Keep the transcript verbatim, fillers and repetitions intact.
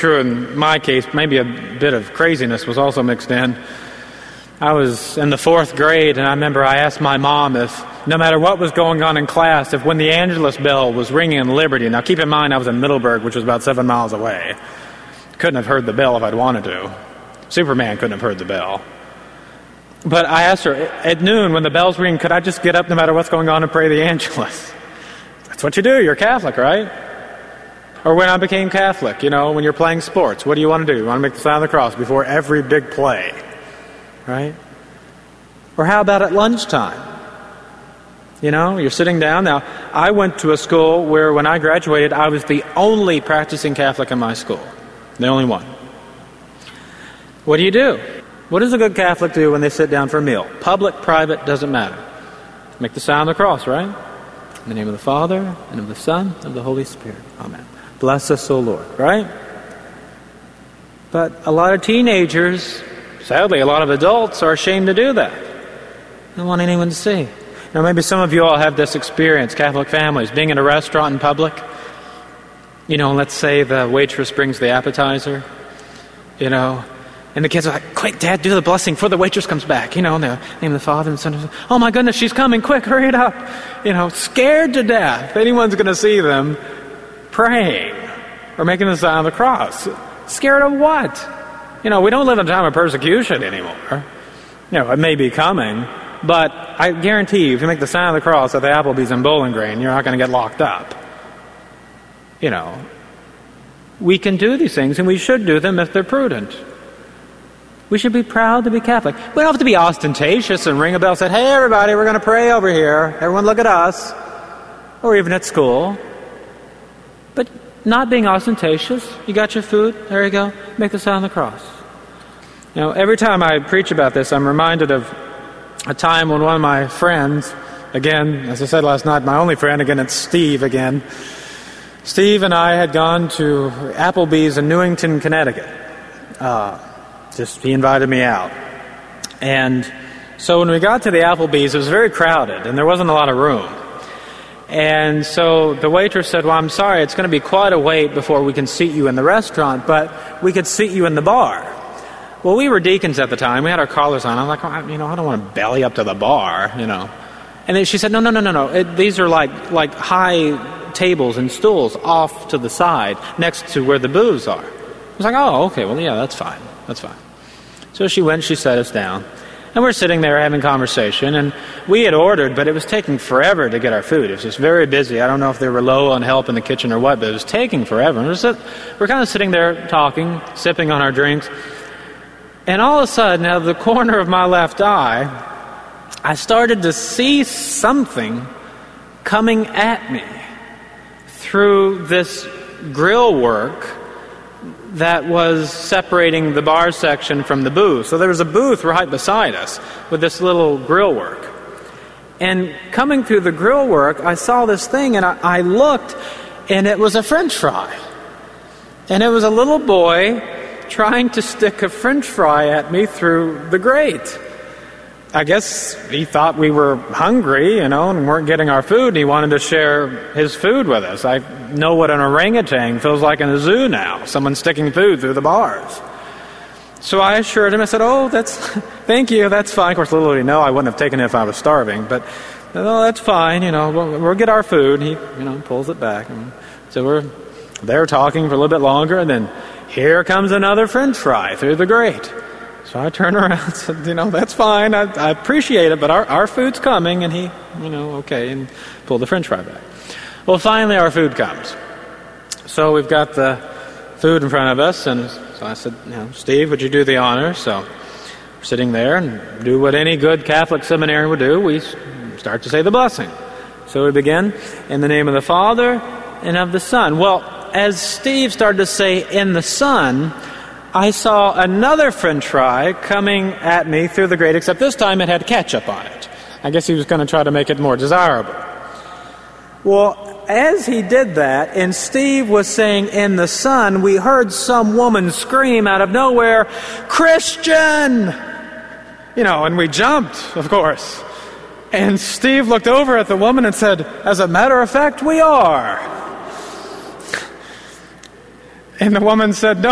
true in my case. Maybe a bit of craziness was also mixed in. I was in the fourth grade, and I remember I asked my mom if, no matter what was going on in class, if when the Angelus bell was ringing in Liberty, now keep in mind I was in Middleburg, which was about seven miles away. Couldn't have heard the bell if I'd wanted to. Superman couldn't have heard the bell. But I asked her, at noon, when the bell's ringing, could I just get up no matter what's going on and pray the Angelus? That's what you do. You're Catholic, right? Or when I became Catholic, you know, when you're playing sports, what do you want to do? You want to make the sign of the cross before every big play, right? Or how about at lunchtime? You know, you're sitting down. Now, I went to a school where when I graduated, I was the only practicing Catholic in my school. The only one. What do you do? What does a good Catholic do when they sit down for a meal? Public, private, doesn't matter. Make the sign of the cross, right? In the name of the Father, and of the Son, and of the Holy Spirit. Amen. Bless us, O Lord, right? But a lot of teenagers, sadly, a lot of adults are ashamed to do that. They don't want anyone to see. Now, maybe some of you all have this experience, Catholic families, being in a restaurant in public. You know, let's say the waitress brings the appetizer, you know, and the kids are like, quick, Dad, do the blessing before the waitress comes back. You know, in the name of the Father and the Son. Oh, my goodness, she's coming. Quick, hurry it up. You know, scared to death. Anyone's going to see them praying or making the sign of the cross. Scared of what? You know, we don't live in a time of persecution anymore. You know, it may be coming, but I guarantee you, if you make the sign of the cross at the Applebee's in Bowling Green, you're not going to get locked up. You know, we can do these things, and we should do them if they're prudent. We should be proud to be Catholic. We don't have to be ostentatious and ring a bell and say, hey, everybody, we're going to pray over here. Everyone look at us. Or even at school. But not being ostentatious. You got your food? There you go. Make the sign of the cross. You know, every time I preach about this, I'm reminded of a time when one of my friends, again, as I said last night, my only friend, again, it's Steve again. Steve and I had gone to Applebee's in Newington, Connecticut. Uh, just, he invited me out. And so when we got to the Applebee's, it was very crowded, and there wasn't a lot of room. And so the waitress said, well, I'm sorry, it's going to be quite a wait before we can seat you in the restaurant, but we could seat you in the bar. Well, we were deacons at the time. We had our collars on. I'm like, oh, you know, I don't want to belly up to the bar, you know. And then she said, no, no, no, no, no. It, these are like like high tables and stools off to the side next to where the booths are. I was like, oh, okay, well, yeah, that's fine. That's fine. So she went, she sat us down. And we're sitting there having conversation, and we had ordered, but it was taking forever to get our food. It was just very busy. I don't know if they were low on help in the kitchen or what, but it was taking forever. And we're, sit, we're kind of sitting there talking, sipping on our drinks. And all of a sudden, out of the corner of my left eye, I started to see something coming at me through this grill work that was separating the bar section from the booth. So there was a booth right beside us with this little grill work. And coming through the grill work, I saw this thing, and I, I looked, and it was a French fry. And it was a little boy trying to stick a French fry at me through the grate. I guess he thought we were hungry, you know, and weren't getting our food, and he wanted to share his food with us. I know what an orangutan feels like in a zoo now, someone sticking food through the bars. So I assured him, I said, oh, that's, thank you, that's fine. Of course, little did he know I wouldn't have taken it if I was starving, but, oh, that's fine, you know, we'll, we'll get our food. And he, you know, pulls it back. And so we're there talking for a little bit longer, and then here comes another French fry through the grate. So I turned around and said, you know, that's fine. I, I appreciate it, but our, our food's coming. And he, you know, okay, and pulled the French fry back. Well, finally our food comes. So we've got the food in front of us. And so I said, you know, Steve, would you do the honors? So we're sitting there and do what any good Catholic seminarian would do. We start to say the blessing. So we begin in the name of the Father and of the Son. Well, as Steve started to say in the Son, I saw another French fry coming at me through the grate, except this time it had ketchup on it. I guess he was going to try to make it more desirable. Well, as he did that, and Steve was saying in the Son, we heard some woman scream out of nowhere, Christian! You know, and we jumped, of course. And Steve looked over at the woman and said, as a matter of fact, we are. And the woman said, no.